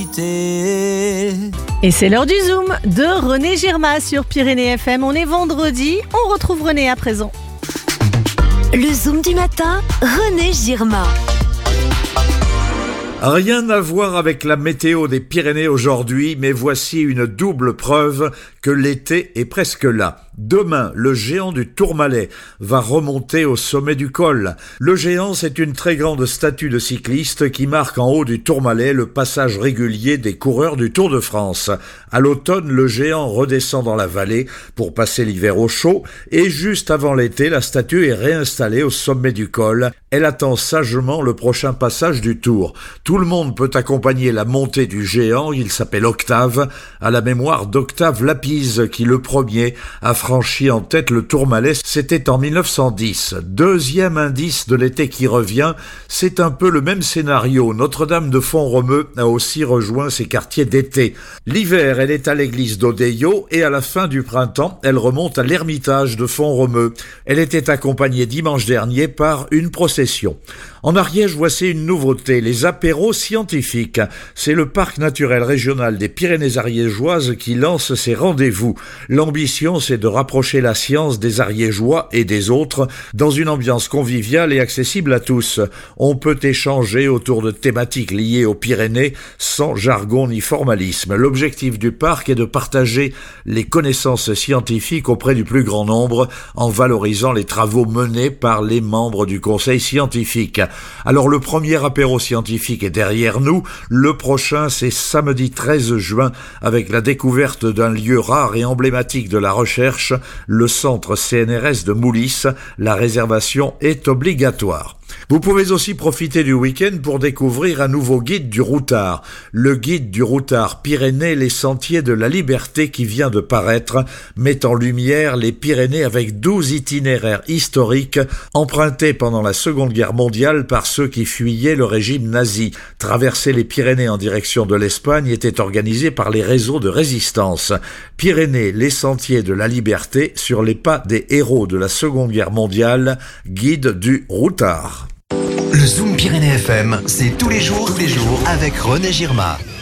Et c'est l'heure du Zoom de René Girma sur Pyrénées FM. On est vendredi, on retrouve René à présent. Le Zoom du matin, René Girma. Rien à voir avec la météo des Pyrénées aujourd'hui, mais voici une double preuve que l'été est presque là. Demain, le géant du Tourmalet va remonter au sommet du col. Le géant, c'est une très grande statue de cycliste qui marque en haut du Tourmalet le passage régulier des coureurs du Tour de France. À l'automne, le géant redescend dans la vallée pour passer l'hiver au chaud et juste avant l'été, la statue est réinstallée au sommet du col. Elle attend sagement le prochain passage du Tour. Tout le monde peut accompagner la montée du géant, il s'appelle Octave, à la mémoire d'Octave Lapise qui le premier a franchi en tête le Tourmalet, c'était en 1910. Deuxième indice de l'été qui revient, c'est un peu le même scénario. Notre-Dame de Font-Romeu a aussi rejoint ses quartiers d'été. L'hiver, elle est à l'église d'Odeillo et à la fin du printemps, elle remonte à l'ermitage de Font-Romeu. Elle était accompagnée dimanche dernier par une procession. En Ariège, voici une nouveauté, les apéros scientifiques. C'est le parc naturel régional des Pyrénées ariégeoises qui lance ses rendez-vous. L'ambition, c'est de rapprocher la science des Ariégeois et des autres dans une ambiance conviviale et accessible à tous. On peut échanger autour de thématiques liées aux Pyrénées sans jargon ni formalisme. L'objectif du parc est de partager les connaissances scientifiques auprès du plus grand nombre en valorisant les travaux menés par les membres du conseil scientifique. Alors le premier apéro scientifique est derrière nous, le prochain c'est samedi 13 juin avec la découverte d'un lieu rare et emblématique de la recherche, le centre CNRS de Moulis. La réservation est obligatoire. Vous pouvez aussi profiter du week-end pour découvrir un nouveau guide du routard. Le guide du routard Pyrénées, les sentiers de la liberté qui vient de paraître, met en lumière les Pyrénées avec 12 itinéraires historiques empruntés pendant la Seconde Guerre mondiale par ceux qui fuyaient le régime nazi. Traverser les Pyrénées en direction de l'Espagne était organisé par les réseaux de résistance. Pyrénées, les sentiers de la liberté sur les pas des héros de la Seconde Guerre mondiale, guide du routard. Le Zoom Pyrénées FM, c'est tous les jours avec René Girma.